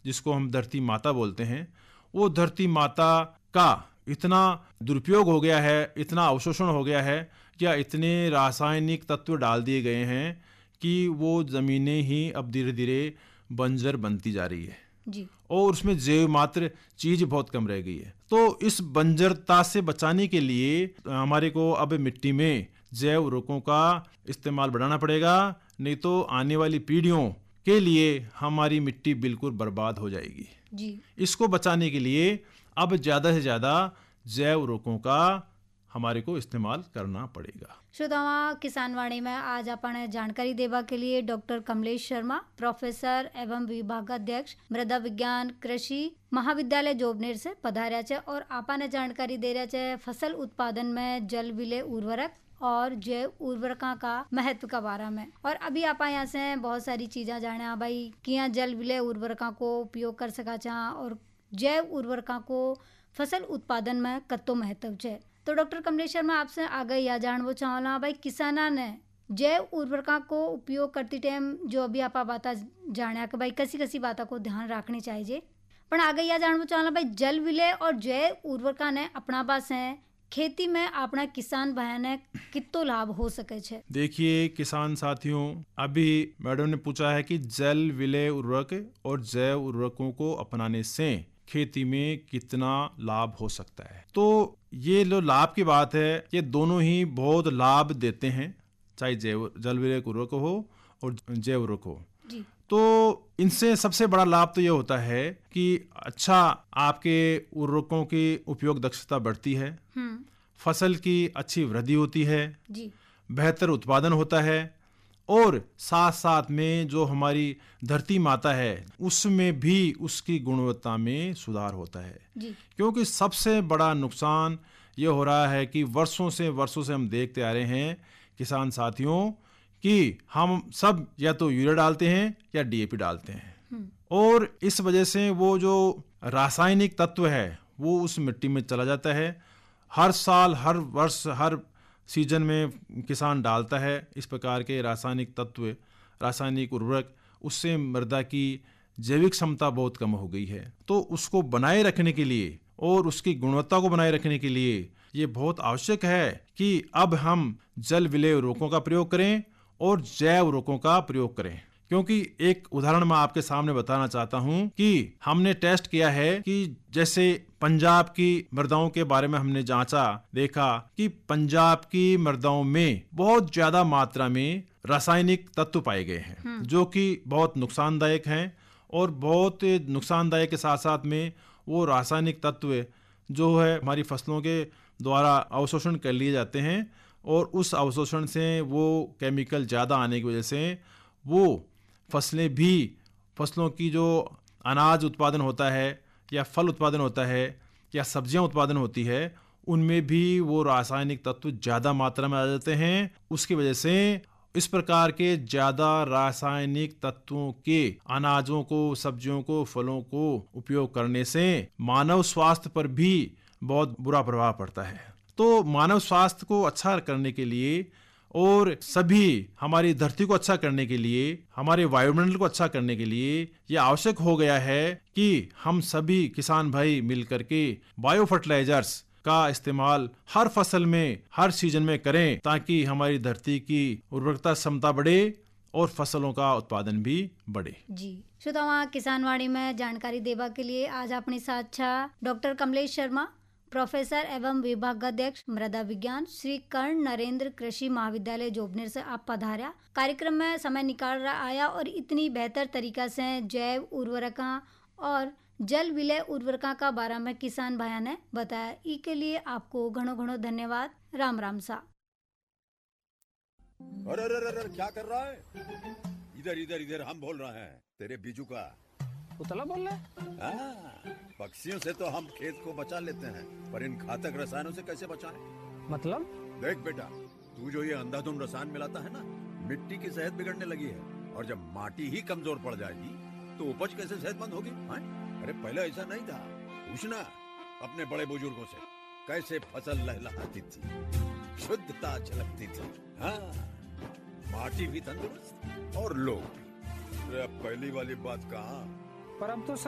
जिसको हम धरती माता बोलते हैं, वो धरती माता का इतना दुरुपयोग हो गया है, इतना अवशोषण हो गया है, या इतने रासायनिक तत्व डाल दिए गए हैं कि वो ज़मीनें ही अब धीरे धीरे बंजर बनती जा रही है जी। और उसमें जैव मात्र चीज बहुत कम रह गई है। तो इस बंजरता से बचाने के लिए हमारे को अब मिट्टी में जैव उर्वरकों का इस्तेमाल बढ़ाना पड़ेगा, नहीं तो आने वाली पीढ़ियों के लिए हमारी मिट्टी बिल्कुल बर्बाद हो जाएगी जी। इसको बचाने के लिए अब ज़्यादा से ज़्यादा जैव उर्वरकों का हमारे को इस्तेमाल करना पड़ेगा। श्रोताओं, किसान वाणी में आज आपने जानकारी देवा के लिए डॉक्टर कमलेश शर्मा, प्रोफेसर एवं विभागाध्यक्ष मृदा विज्ञान कृषि महाविद्यालय जोबनेर से पधार्या छे और आपने जानकारी दे रहा छे फसल उत्पादन में जल विलेय उर्वरक और जैव उर्वरकों का महत्व का बारे में। और अभी आप यहाँ से बहुत सारी चीज़ें जाने भाई कि यहाँ जल विलेय उर्वरकों को उपयोग कर सका चाह और जैव उर्वरकों को फसल उत्पादन में कतो महत्व है। तो डॉक्टर कमलेश शर्मा, आपसे आगे यह जानना चाहला भाई किसाना ने जैव उर्वरकों को उपयोग करती टाइम जो अभी आप बात जाने कि भाई कसी बातों को ध्यान रखनी चाहिए, पर आगे यह जानना चाहला भाई जल विलेय और जैव उर्वरकों ने अपना पास है खेती में अपना किसान भाई ने कितो लाभ हो सके छे। देखिए किसान साथियों, अभी मैडम ने पूछा है कि जल विलेय उर्वरक और जैव उर्वरकों को अपनाने से खेती में कितना लाभ हो सकता है। तो ये लो लाभ की बात है, ये दोनों ही बहुत लाभ देते हैं, चाहे जल विलेय उर्वरक हो और जैव उर्वरक हो जी। तो इनसे सबसे बड़ा लाभ तो ये होता है कि अच्छा आपके उर्वरकों की उपयोग दक्षता बढ़ती है, फसल की अच्छी वृद्धि होती है जी। बेहतर उत्पादन होता है और साथ साथ में जो हमारी धरती माता है उसमें भी उसकी गुणवत्ता में सुधार होता है जी। क्योंकि सबसे बड़ा नुकसान ये हो रहा है कि वर्षों से हम देखते आ रहे हैं किसान साथियों कि हम सब या तो यूरिया डालते हैं या डीएपी डालते हैं और इस वजह से वो जो रासायनिक तत्व है वो उस मिट्टी में चला जाता है। हर साल, हर वर्ष, हर सीजन में किसान डालता है इस प्रकार के रासायनिक तत्व, रासायनिक उर्वरक, उससे मृदा की जैविक क्षमता बहुत कम हो गई है। तो उसको बनाए रखने के लिए और उसकी गुणवत्ता को बनाए रखने के लिए ये बहुत आवश्यक है कि अब हम जल विलेय उर्वरकों का प्रयोग करें और जैव उर्वरकों का प्रयोग करें। क्योंकि एक उदाहरण मैं आपके सामने बताना चाहता हूं कि हमने टेस्ट किया है कि जैसे पंजाब की मृदाओं के बारे में हमने जांचा, देखा कि पंजाब की मृदाओं में बहुत ज्यादा मात्रा में रासायनिक तत्व पाए गए हैं जो कि बहुत नुकसानदायक हैं और बहुत नुकसानदायक के साथ साथ में वो रासायनिक तत्व जो है हमारी फसलों के द्वारा अवशोषण कर लिए जाते हैं और उस अवशोषण से वो केमिकल ज़्यादा आने की वजह से वो फसलों की जो अनाज उत्पादन होता है या फल उत्पादन होता है या सब्जियां उत्पादन होती है उनमें भी वो रासायनिक तत्व ज़्यादा मात्रा में आ जाते हैं। उसकी वजह से इस प्रकार के ज़्यादा रासायनिक तत्वों के अनाजों को, सब्जियों को, फलों को उपयोग करने से मानव स्वास्थ्य पर भी बहुत बुरा प्रभाव पड़ता है। तो मानव स्वास्थ्य को अच्छा करने के लिए और सभी हमारी धरती को अच्छा करने के लिए, हमारे वायुमंडल को अच्छा करने के लिए यह आवश्यक हो गया है कि हम सभी किसान भाई मिलकर के बायो फर्टिलाइजर्स का इस्तेमाल हर फसल में, हर सीजन में करें ताकि हमारी धरती की उर्वरकता क्षमता बढ़े और फसलों का उत्पादन भी बढ़े। जी श्रोताओं, किसान वाणी में जानकारी देवा के लिए आज अपने साथ छा डॉक्टर कमलेश शर्मा, प्रोफेसर एवं विभागाध्यक्ष मृदा विज्ञान श्री कर्ण नरेंद्र कृषि महाविद्यालय जोबनेर से आप पधार्या। कार्यक्रम में समय निकाल रहा आया और इतनी बेहतर तरीका से जैव उर्वरकों और जल विलेय उर्वरकों का बारे में किसान भाइयों ने बताया। ई के लिए आपको घणो घणो धन्यवाद। राम राम सा। अरे अरे अरे क्या कर रहा है? इधर इधर इधर हम बोल रहे हैं तेरे बीजू का। उतला बोल रहे हैं? पक्षियों से तो हम खेत को बचा लेते हैं पर इन घातक रसायनों से कैसे बचाएं? मतलब? देख बेटा, तू जो ये अंधाधुंध रसायन मिलाता है ना, मिट्टी की सेहत बिगड़ने लगी है और जब माटी ही कमजोर पड़ जाएगी तो उपज कैसे सेहतमंद होगी? अरे पहले ऐसा नहीं था। पूछना अपने बड़े बुजुर्गों से कैसे फसल लहलहाती थी, शुद्धता झलकती थी। माटी भी तंदुरुस्त और लोग भी। पहली वाली बात कहाँ? पर अब तो